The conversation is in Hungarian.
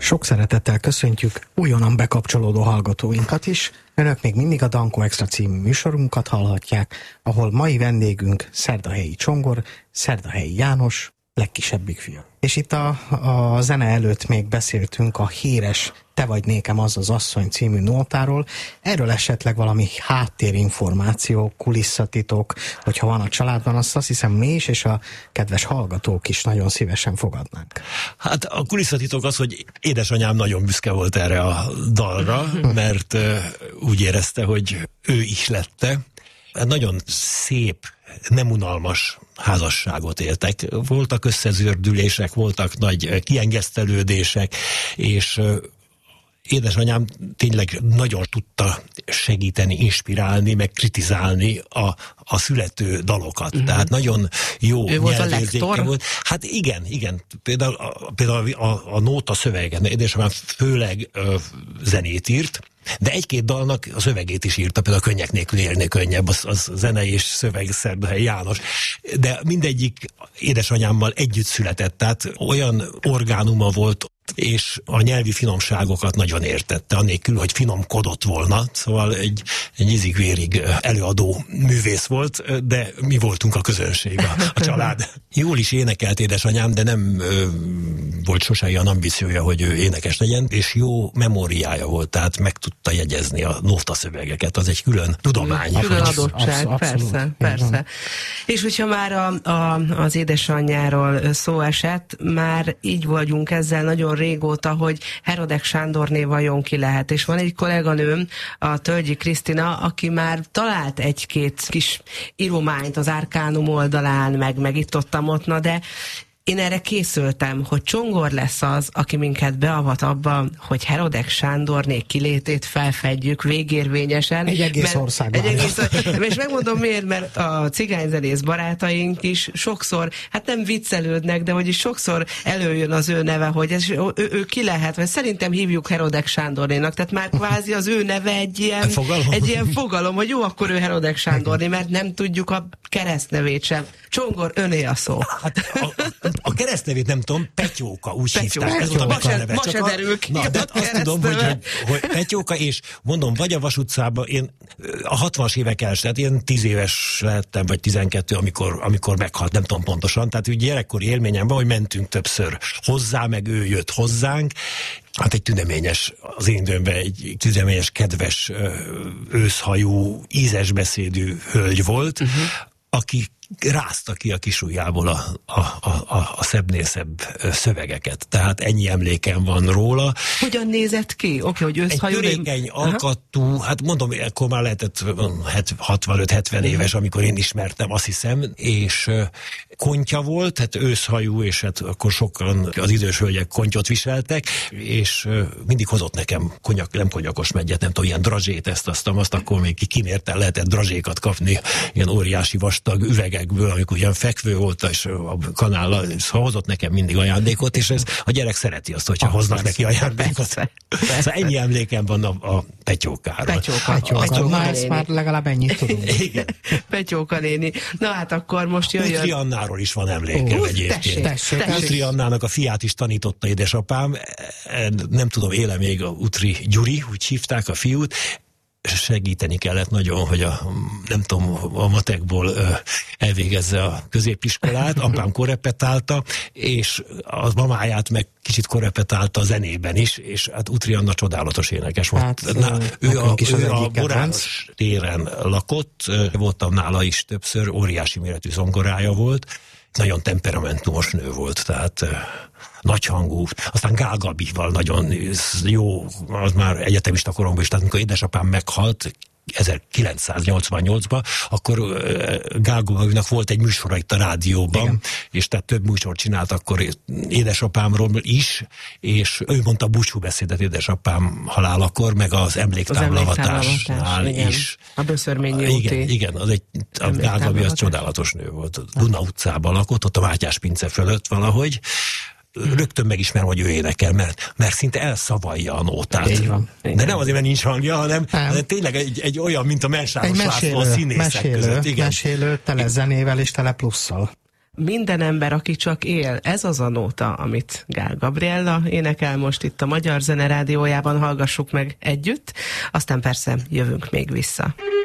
Sok szeretettel köszöntjük újonnan bekapcsolódó hallgatóinkat is. Önök még mindig a Dankó Extra című műsorunkat hallhatják, ahol mai vendégünk Szerdahelyi Csongor, Szerdahelyi János, legkisebbik fia. És itt a zene előtt még beszéltünk a híres Te vagy nékem az az asszony című nótáról. Erről esetleg valami háttérinformáció, kulisszatitok, hogyha van a családban, azt hiszem mi is, és a kedves hallgatók is nagyon szívesen fogadnánk. Hát a kulisszatitok az, hogy édesanyám nagyon büszke volt erre a dalra, mert úgy érezte, hogy ő ihlette. Nagyon szép, nem unalmas házasságot éltek. Voltak összezördülések, voltak nagy kiengesztelődések, és édesanyám tényleg nagyon tudta segíteni, inspirálni, meg kritizálni a születő dalokat. Tehát nagyon jó nyelvérzéke volt. Hát igen. Például a nóta szövegen, édesanyám főleg zenét írt, de egy-két dalnak a szövegét is írta, például a Könnyek nélkül élni könnyebb, az zenei és szöveg Szerdahelyi János. De mindegyik édesanyámmal együtt született, tehát olyan orgánuma volt, és a nyelvi finomságokat nagyon értette, annélkül, hogy finomkodott volna. Szóval egy ízig-vérig előadó művész volt, de mi voltunk a közönség, a család. Jól is énekelt édesanyám, de nem volt sose olyan ambíciója, hogy ő énekes legyen, és jó memóriája volt, tehát meg tudta jegyezni a nótaszövegeket, az egy külön tudomány. Külön adottság, persze. És hogyha már az édesanyjáról szó esett, már így vagyunk ezzel nagyon régóta, hogy Herodek Sándorné vajon ki lehet. És van egy kolléganőm, a Tölgyi Krisztina, aki már talált egy-két kis írományt az Arkánum oldalán, meg itt-ott, de én erre készültem, hogy Csongor lesz az, aki minket beavat abba, hogy Herodek Sándorné kilétét felfedjük végérvényesen. Egy egész országban. És megmondom miért, mert a cigányzenész barátaink is sokszor, hát nem viccelődnek, de hogy is sokszor előjön az ő neve, hogy ő ki lehet, vagy szerintem hívjuk Herodek Sándornénak, tehát már kvázi az ő neve egy ilyen fogalom, hogy jó, akkor ő Herodek Sándorné, mert nem tudjuk a keresztnevét sem. Csongor, öné a szó. Hát a keresztnevét nem tudom, Petyóka, úgy hívták. Ez volt a bekaneve. Ma se derül ki. De azt tudom, hogy Petyóka, és mondom, vagy a Vas utcában, én a 60-as évek első, tehát én 10 éves lettem, vagy 12, amikor meghalt, nem tudom pontosan. Tehát úgy gyerekkori élményem van, hogy mentünk többször hozzá, meg ő jött hozzánk. Hát egy tündeményes, az én időmben egy tündeményes, kedves, őszhajú, ízesbeszédű hölgy volt, aki rázta ki a kisujjából a szebbnél szebb szövegeket. Tehát ennyi emlékem van róla. Hogyan nézett ki? Hogy őszhajú. Egy törékeny alkatú, hát mondom, akkor már lehetett 65-70 éves, amikor én ismertem, azt hiszem, és kontya volt, hát őszhajú, és hát akkor sokan az idős hölgyek kontyot viseltek, és mindig hozott nekem nem konyakos meggyet, nem tudom, ilyen drazsét, azt, akkor még kimérten lehetett drazsékat kapni, ilyen óriási vastag üvegekből, amikor ilyen fekvő volt, és a kanállal hozott nekem mindig ajándékot, és ez a gyerek szereti azt, hogyha hoznak neki ajándékot. Szóval ennyi emlékem van a Petyókáról. Petyóka. Na, ezt már legalább ennyit tudunk. Igen. Petyóka néni. Na hát akkor most jöjjön. Utri Annáról is van emlékem egyébként. Tessék. Utri Annának a fiát is tanította édesapám. Nem tudom, éle még a Utri Gyuri, úgy hívták a fiút. Segíteni kellett nagyon, hogy a matekból elvégezze a középiskolát. Apám korrepetálta, és a mamáját meg kicsit korrepetálta a zenében is, és hát Utri Anna csodálatos énekes volt. Hát, ő a Boráros téren lakott, voltam nála is többször, óriási méretű zongorája volt, nagyon temperamentumos nő volt, tehát nagyhangú. Aztán Gál Gabival nagyon jó, az már egyetemista koromban is, tehát amikor édesapám meghalt 1988-ban, akkor Gál Gabinak volt egy műsora itt a rádióban, igen, és tehát több műsort csinált akkor édesapámról is, és ő mondta búcsúbeszédet édesapám halálakor, meg az emléktáblavatásnál is. A Böszörményi úti. Igen, a Gál Gabi az csodálatos nő volt. Duna utcában lakott, ott a Mátyás pince fölött valahogy. Rögtön megismerem, hogy ő énekel, mert szinte elszavalja a nótát. Így van. De nem azért, mert nincs hangja, hanem tényleg egy olyan, mint a Mensáros László a színészek között. Igen. Mesélő, tele zenével és tele plusszal. Minden ember, aki csak él. Ez az a nóta, amit Gál Gabriella énekel most itt a Magyar Zene Rádiójában, hallgassuk meg együtt, aztán persze jövünk még vissza.